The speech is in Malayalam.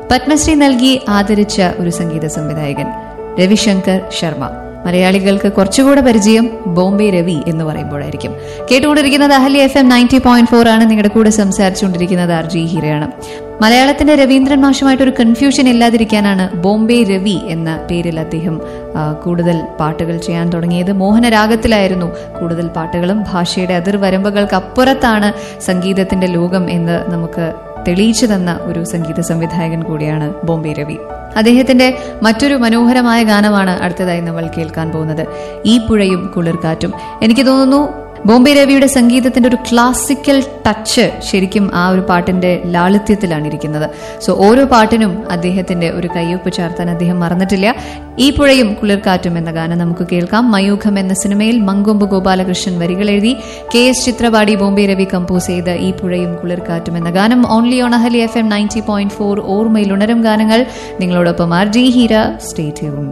പത്മശ്രീ നൽകി ആദരിച്ച ഒരു സംഗീത സംവിധായകൻ രവിശങ്കർ ശർമ്മ. മലയാളികൾക്ക് കുറച്ചുകൂടെ പരിചയം ബോംബെ രവി എന്ന് പറയുമ്പോഴായിരിക്കും. കേട്ടുകൊണ്ടിരിക്കുന്നത് അഹല്യ FM 90.4 ആണ്. നിങ്ങളുടെ കൂടെ സംസാരിച്ചുകൊണ്ടിരിക്കുന്നത് RJ ഹീരയാണ്. മലയാളത്തിന്റെ രവീന്ദ്രൻ മാഷുമായിട്ടൊരു കൺഫ്യൂഷൻ ഇല്ലാതിരിക്കാനാണ് ബോംബെ രവി എന്ന പേരിൽ അദ്ദേഹം കൂടുതൽ പാട്ടുകൾ ചെയ്യാൻ തുടങ്ങിയത്. മോഹനരാഗത്തിലായിരുന്നു കൂടുതൽ പാട്ടുകളും. ഭാഷയുടെ അതിർവരമ്പുകൾക്ക് അപ്പുറത്താണ് സംഗീതത്തിന്റെ ലോകം എന്ന് നമുക്ക് തെളിയിച്ചു തന്ന ഒരു സംഗീത സംവിധായകൻ കൂടിയാണ് ബോംബെ രവി. അദ്ദേഹത്തിന്റെ മറ്റൊരു മനോഹരമായ ഗാനമാണ് അടുത്തതായി നമ്മൾ കേൾക്കാൻ പോകുന്നത്, ഈ പുഴയും കുളിർക്കാറ്റും. എനിക്ക് തോന്നുന്നു ബോംബെ രവിയുടെ സംഗീതത്തിന്റെ ഒരു ക്ലാസിക്കൽ ടച്ച് ശരിക്കും ആ ഒരു പാട്ടിന്റെ ലാളിത്യത്തിലാണ് ഇരിക്കുന്നത്. സോ ഓരോ പാട്ടിനും അദ്ദേഹത്തിന്റെ ഒരു കയ്യൊപ്പ് ചേർത്താൻ അദ്ദേഹം മറന്നിട്ടില്ല. ഈ പുഴയും കുളിർക്കാറ്റും എന്ന ഗാനം നമുക്ക് കേൾക്കാം. മയൂഖം എന്ന സിനിമയിൽ മങ്കൊമ്പ് ഗോപാലകൃഷ്ണൻ വരികൾ എഴുതി KS ചിത്രപാടി ബോംബെ രവി കമ്പോസ് ചെയ്ത ഈ പുഴയും കുളിർക്കാറ്റും എന്ന ഗാനം ഓൺലി ഓൺ അഹല്യ FM 90.4. ഓർമ്മയിൽ ഉണരും ഗാനങ്ങൾ. നിങ്ങളോടൊപ്പം RJ ഹീര. Stay tuned.